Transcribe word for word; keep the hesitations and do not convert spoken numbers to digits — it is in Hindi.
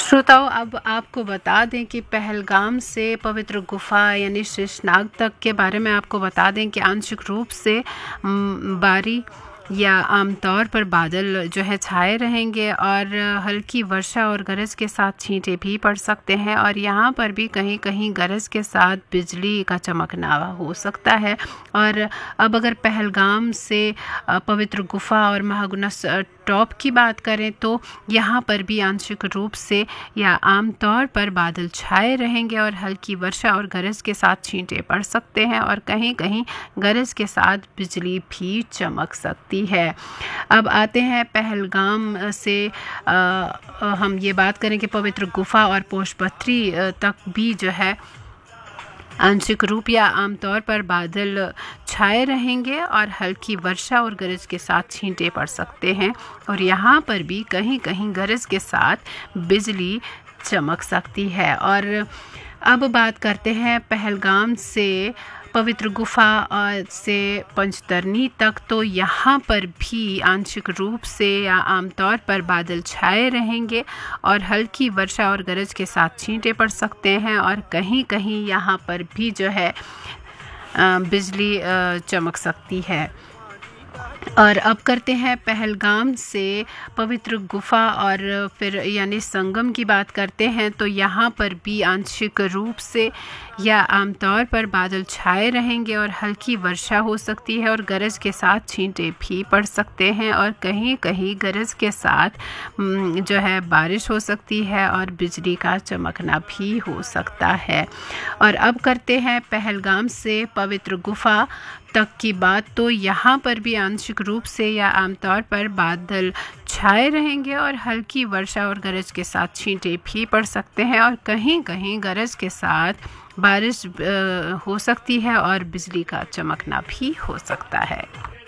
श्रोताओं, अब आपको बता दें कि पहलगाम से पवित्र गुफा यानी शेषनाग तक के बारे में आपको बता दें कि आंशिक रूप से बारी या आमतौर पर बादल जो है छाए रहेंगे और हल्की वर्षा और गरज के साथ छींटे भी पड़ सकते हैं और यहाँ पर भी कहीं कहीं गरज के साथ बिजली का चमकना हो सकता है। और अब अगर पहलगाम से पवित्र गुफा और महागुना टॉप की बात करें तो यहाँ पर भी आंशिक रूप से या आमतौर पर बादल छाए रहेंगे और हल्की वर्षा और गरज के साथ छींटे पड़ सकते हैं और कहीं कहीं गरज के साथ बिजली भी चमक सकती है। अब आते हैं पहलगाम से आ, हम ये बात करें कि पवित्र गुफा और पोषपत्री तक भी जो है आंशिक रूप या आमतौर पर बादल छाए रहेंगे और हल्की वर्षा और गरज के साथ छींटे पड़ सकते हैं और यहाँ पर भी कहीं कहीं गरज के साथ बिजली चमक सकती है। और अब बात करते हैं पहलगाम से पवित्र गुफा और से पंचतरनी तक, तो यहाँ पर भी आंशिक रूप से या आमतौर पर बादल छाए रहेंगे और हल्की वर्षा और गरज के साथ छींटे पड़ सकते हैं और कहीं कहीं यहाँ पर भी जो है बिजली चमक सकती है। और अब करते हैं पहलगाम से पवित्र गुफा और फिर यानी संगम की बात करते हैं, तो यहाँ पर भी आंशिक रूप से या आमतौर पर बादल छाए रहेंगे और हल्की वर्षा हो सकती है और गरज के साथ छींटे भी पड़ सकते हैं और कहीं कहीं गरज के साथ जो है बारिश हो सकती है और बिजली का चमकना भी हो सकता है। और अब करते हैं पहलगाम से पवित्र गुफा तक की बात, तो यहाँ पर भी आंशिक रूप से या आमतौर पर बादल छाए रहेंगे और हल्की वर्षा और गरज के साथ छींटे भी पड़ सकते हैं और कहीं कहीं गरज के साथ बारिश हो सकती है और बिजली का चमकना भी हो सकता है।